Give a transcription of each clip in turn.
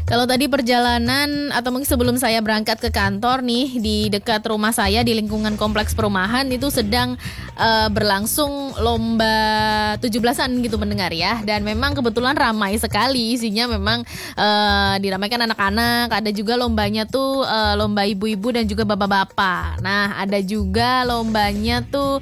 Kalau tadi perjalanan atau mungkin sebelum saya berangkat ke kantor nih, di dekat rumah saya di lingkungan kompleks perumahan itu sedang berlangsung lomba 17-an gitu mendengar ya. Dan memang kebetulan ramai sekali isinya, memang diramaikan anak-anak. Ada juga lombanya tuh lomba ibu-ibu dan juga bapak-bapak. Nah, ada juga lombanya tuh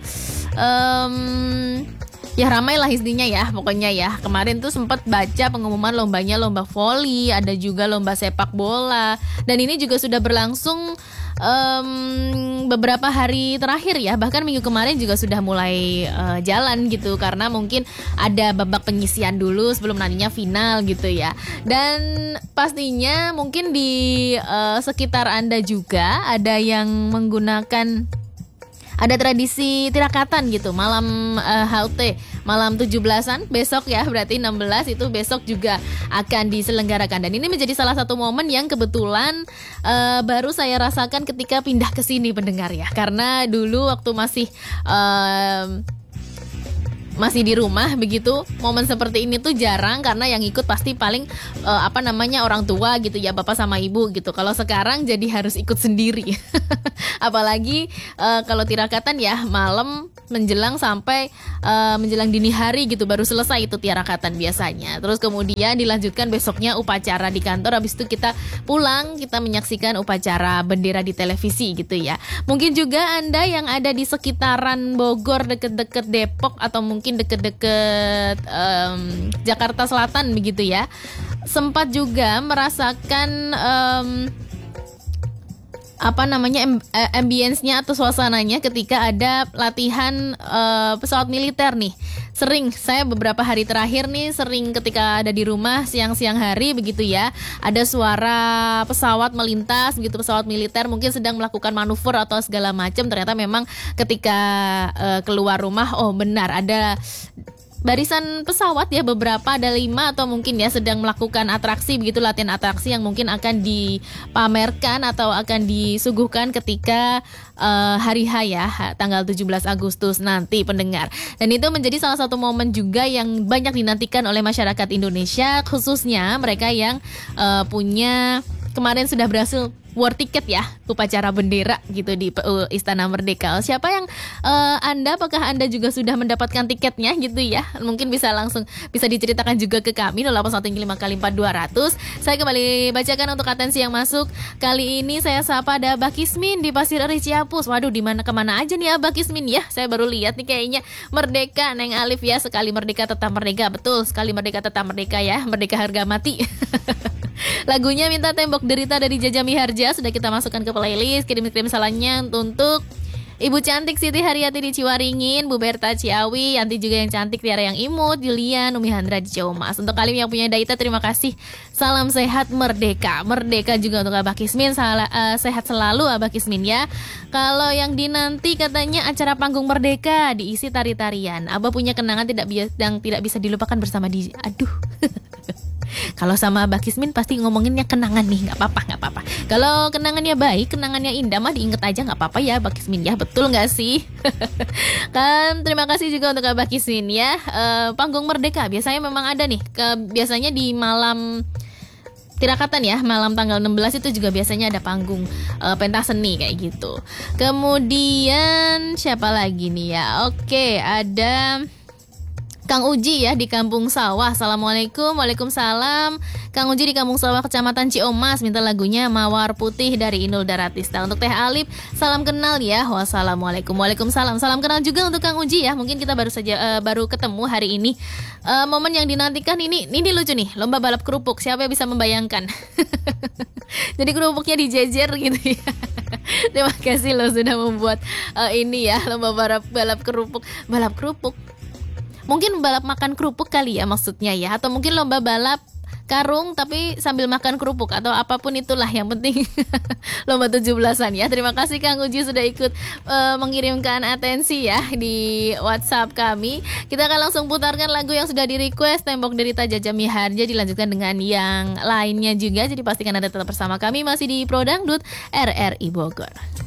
ya ramai lah intinya ya, pokoknya ya. Kemarin tuh sempat baca pengumuman lombanya, lomba voli, ada juga lomba sepak bola. Dan ini juga sudah berlangsung beberapa hari terakhir ya. Bahkan minggu kemarin juga sudah mulai jalan gitu, karena mungkin ada babak penyisian dulu sebelum nantinya final gitu ya. Dan pastinya mungkin di sekitar Anda juga ada yang menggunakan, ada tradisi tirakatan gitu, malam HUT, malam 17-an besok ya, berarti 16 itu besok juga akan diselenggarakan. Dan ini menjadi salah satu momen yang kebetulan baru saya rasakan ketika pindah ke sini pendengar ya. Karena dulu waktu masih di rumah begitu, momen seperti ini tuh jarang, karena yang ikut pasti paling orang tua gitu ya, bapak sama ibu gitu. Kalau sekarang jadi harus ikut sendiri. Apalagi kalau tirakatan ya malam menjelang sampai menjelang dini hari gitu baru selesai itu tirakatan biasanya. Terus kemudian dilanjutkan besoknya upacara di kantor, habis itu kita pulang, kita menyaksikan upacara bendera di televisi gitu ya. Mungkin juga Anda yang ada di sekitaran Bogor, deket-deket Depok, atau mungkin deket-deket Jakarta Selatan begitu ya, sempat juga merasakan ambience-nya atau suasananya ketika ada latihan pesawat militer nih. Saya beberapa hari terakhir nih sering ketika ada di rumah siang-siang hari begitu ya, ada suara pesawat melintas begitu, pesawat militer mungkin sedang melakukan manuver atau segala macam. Ternyata memang ketika keluar rumah, oh benar ada barisan pesawat ya, beberapa, ada 5 atau mungkin ya sedang melakukan atraksi begitu, latihan atraksi yang mungkin akan dipamerkan atau akan disuguhkan ketika hari H ya, tanggal 17 Agustus nanti pendengar. Dan itu menjadi salah satu momen juga yang banyak dinantikan oleh masyarakat Indonesia, khususnya mereka yang punya kemarin sudah berhasil war tiket ya, upacara bendera gitu di Istana Merdeka. Siapa yang apakah Anda juga sudah mendapatkan tiketnya gitu ya? Mungkin bisa diceritakan juga ke kami 0815 kali 4200. Saya kembali bacakan untuk atensi yang masuk. Kali ini saya sapa ada Abah Kismin di Pasir Eri Ciapus. Waduh, kemana aja nih Abah Kismin ya? Saya baru lihat nih kayaknya Merdeka, Neng Alif ya. Sekali merdeka tetap merdeka, betul. Sekali merdeka tetap merdeka ya. Merdeka harga mati. Lagunya Minta Tembok Derita dari Jaja Miharja sudah kita masukkan ke playlist. Kirim salamnya untuk Ibu cantik Siti Haryati di Ciwaringin, Bu Berta Ciawi, Yanti juga yang cantik, Tiara yang imut, Julian, Umi Handra di Ciamas. Untuk kalian yang punya Daita, terima kasih. Salam sehat merdeka. Merdeka juga untuk Abah Kismin. Sehat selalu Abah Kismin ya. Kalau yang dinanti katanya acara panggung merdeka diisi tari-tarian. Abah punya kenangan yang tidak bisa dilupakan bersama aduh. Kalau sama Abah Kismin pasti ngomonginnya kenangan nih, nggak apa-apa. Kalau kenangannya baik, kenangannya indah mah diinget aja nggak apa-apa ya Abah Kismin ya, betul nggak sih? Kan terima kasih juga untuk Abah Kismin ya. Panggung Merdeka biasanya memang ada nih, biasanya di malam tirakatan ya, malam tanggal 16 itu juga biasanya ada panggung pentas seni kayak gitu. Kemudian siapa lagi nih ya? Oke, ada Kang Uji ya di Kampung Sawah. Assalamualaikum. Waalaikumsalam. Kang Uji di Kampung Sawah Kecamatan Ciomas minta lagunya Mawar Putih dari Inul Daratista. Untuk Teh Alip, salam kenal ya. Wassalamualaikum. Waalaikumsalam. Salam kenal juga untuk Kang Uji ya. Mungkin kita baru ketemu hari ini. Momen yang dinantikan ini lucu nih, lomba balap kerupuk. Siapa yang bisa membayangkan? Jadi kerupuknya dijejer gitu ya. Terima kasih lo sudah membuat ini ya, lomba balap kerupuk. Balap kerupuk. Mungkin balap makan kerupuk kali ya maksudnya ya. Atau mungkin lomba balap karung tapi sambil makan kerupuk atau apapun itulah, yang penting lomba 17-an ya. Terima kasih Kang Uji sudah ikut mengirimkan atensi ya di WhatsApp kami. Kita akan langsung putarkan lagu yang sudah di request, Tembok Derita Jaja Miharja, dilanjutkan dengan yang lainnya juga. Jadi pastikan Anda tetap bersama kami masih di Pro Dangdut RRI Bogor.